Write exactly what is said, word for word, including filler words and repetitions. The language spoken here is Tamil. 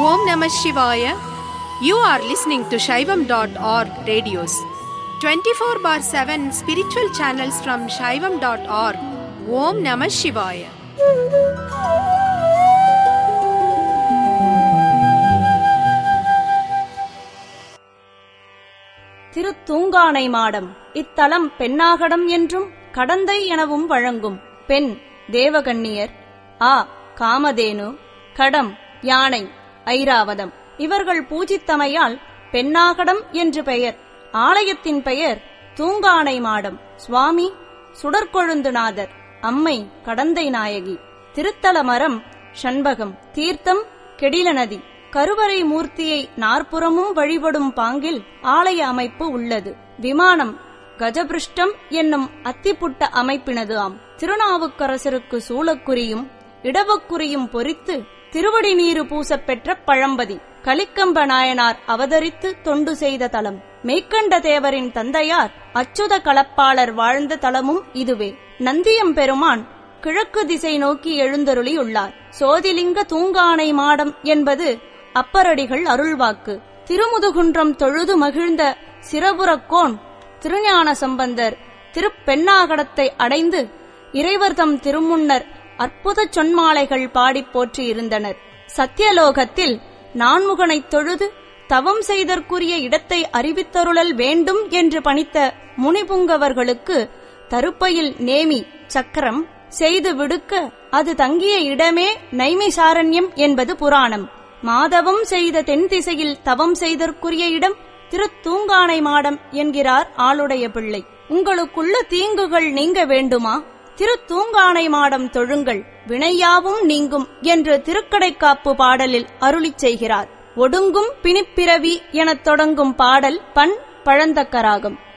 Om Namah Shivaya. You are listening to Shaivam dot org radios. twenty-four bar seven spiritual channels from Shaivam dot org. Om Namah Shivaya. Thiruthoonganai மாடம். இத்தலம் பெண்ணாகடம் என்றும் கடந்தை எனவும் வழங்கும். பெண் தேவகன்னியர், ஆ காமதேனு, கடம் யானை, ஐராவதம் இவர்கள் பூஜித்தமையால் பெண்ணாகடம் என்று பெயர். ஆலயத்தின் பெயர் தூங்கானை மாடம். சுவாமி சுடற்கொழுந்துநாதர், அம்மை கடந்தை நாயகி. திருத்தல மரம் ஷண்பகம். தீர்த்தம் கெடில நதி. கருவறை மூர்த்தியை நாற்புறமும் வழிபடும் பாங்கில் ஆலய அமைப்பு உள்ளது. விமானம் கஜபிருஷ்டம் என்னும் அத்திப்புட்ட அமைப்பினது ஆம். திருநாவுக்கரசருக்கு சூளக்குரியும் இடவக்குரியும் பொறித்து திருவடி நீரு பூசப்பெற்ற பழம்பதி. கலிக்கம்ப நாயனார் அவதரித்து தொண்டு செய்த தலம். மேற்கண்ட தேவரின் தந்தையார் அச்சுத களப்பாளர் வாழ்ந்த தலமும் இதுவே. நந்தியம்பெருமான் கிழக்கு திசை நோக்கி எழுந்தருளியுள்ளார். சோதிலிங்க தூங்கானை மாடம் என்பது அப்பரடிகள் அருள்வாக்கு. திருமுதுகுன்றம் தொழுது மகிழ்ந்த சிரபுரக்கோன் திருஞான சம்பந்தர் திருப்பெண்ணாகடத்தை அடைந்து இறைவர்தம் திருமுன்னர் அற்புத சொன்மாலைகள் பாடிப் போற்றி இருந்தனர். சத்தியலோகத்தில் நான்முகனைத் தொழுது தவம் செய்தற்குரிய இடத்தை அறிவித்தருளல் வேண்டும் என்று பணித்த முனிபுங்கவர்களுக்கு தருப்பையில் நேமி சக்கரம் செய்து விடுக்க அது தங்கிய இடமே நைமிசாரண்யம் என்பது புராணம். மாதவம் செய்த தென் திசையில் தவம் செய்தற்குரிய இடம் திருத்தூங்கானை மாடம் என்கிறார் ஆளுடைய பிள்ளை. உங்களுக்குள்ள தீங்குகள் நீங்க வேண்டுமா? திருத்தூங்கானை மாடம் தொழுங்கள், வினையாவும் நீங்கும் என்று திருக்கடைக்காப்பு பாடலில் அருளிச் செய்கிறார். ஒடுங்கும் பிணிப்பிறவி எனத் தொடங்கும் பாடல் பண் பழந்தக்கராகம்.